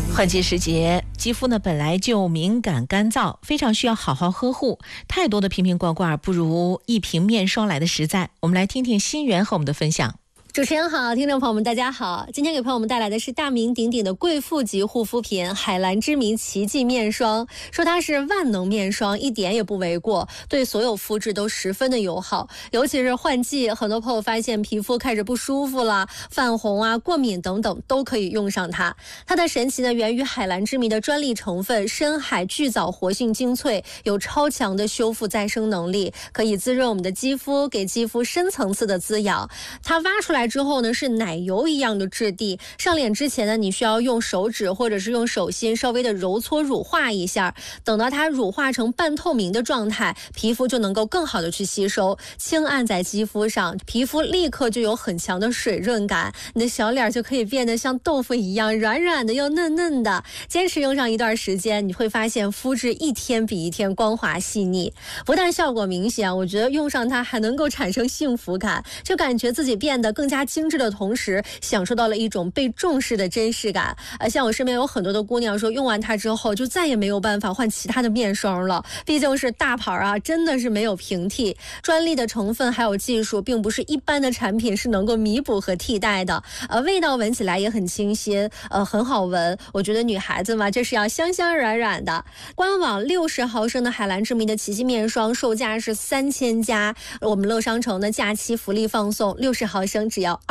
换季时节，肌肤呢本来就敏感干燥，非常需要好好呵护。太多的瓶瓶罐罐不如一瓶面霜来的实在。我们来听听新源和我们的分享。 主持人好，听众朋友们大家好，今天给朋友们带来的是大名鼎鼎的贵妇级护肤品海蓝之谜奇迹面霜。说它是万能面霜一点也不为过，对所有肤质都十分的友好，尤其是换季，很多朋友发现皮肤开始不舒服了，泛红啊、过敏等等都可以用上它。它的神奇呢源于海蓝之谜的专利成分深海巨藻活性精粹，有超强的修复再生能力，可以滋润我们的肌肤，给肌肤深层次的滋养。它挖出来之后呢，是奶油一样的质地，上脸之前呢，你需要用手指或者是用手心稍微的揉搓乳化一下，等到它乳化成半透明的状态，皮肤就能够更好的去吸收，轻按在肌肤上，皮肤立刻就有很强的水润感，你的小脸就可以变得像豆腐一样软软的又嫩嫩的。坚持用上一段时间，你会发现肤质一天比一天光滑细腻，不但效果明显，我觉得用上它还能够产生幸福感，就感觉自己变得更加精致的同时，享受到了一种被重视的真实感。像我身边有很多的姑娘说，用完它之后就再也没有办法换其他的面霜了，毕竟是大牌啊，真的是没有平替。专利的成分还有技术，并不是一般的产品是能够弥补和替代的。味道闻起来也很清新，很好闻。我觉得女孩子嘛，这是要香香软软的。官网60毫升的海蓝之谜的奇迹面霜售价是3000加，我们乐商城的假期福利放送，60毫升只要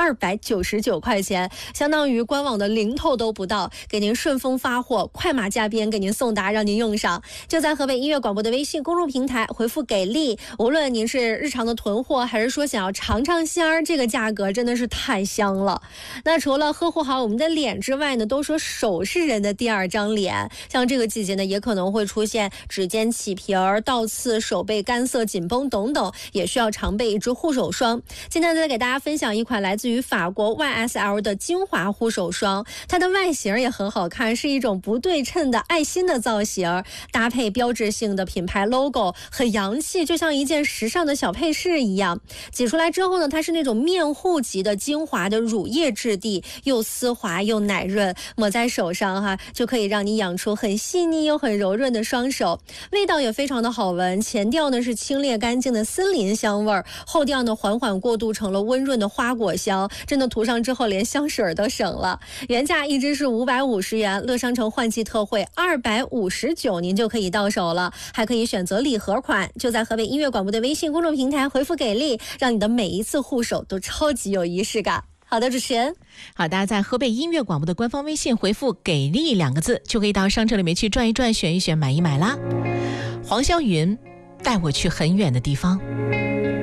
299块钱，相当于官网的零头都不到，给您顺丰发货，快马加鞭给您送达，让您用上。就在河北音乐广播的微信公众平台回复给力，无论您是日常的囤货，还是说想要尝尝鲜儿，这个价格真的是太香了。那除了呵护好我们的脸之外呢，都说手是人的第二张脸，像这个季节呢，也可能会出现指尖起皮儿、倒刺、手背干涩紧绷等等，也需要常备一支护手霜。今天再给大家分享一款来自于法国 YSL 的精华护手霜，它的外形也很好看，是一种不对称的爱心的造型，搭配标志性的品牌 logo， 很洋气，就像一件时尚的小配饰一样。挤出来之后呢，它是那种面护级的精华的乳液质地，又丝滑又奶润，抹在手上哈，就可以让你养出很细腻又很柔润的双手。味道也非常的好闻，前调呢是清冽干净的森林香味儿，后调呢缓缓过渡成了温润的花果香，真的涂上之后连香水都省了。原价一支是550元，乐商城换季特惠259，您就可以到手了，还可以选择礼盒款。就在河北音乐广播的微信公众平台回复给力，让你的每一次护手都超级有仪式感。好的，主持人。 好，大家在河北音乐广播的官方微信回复给力2个字，就可以到商城里面去转一转，选一选，买一买啦。黄霄云带我去很远的地方。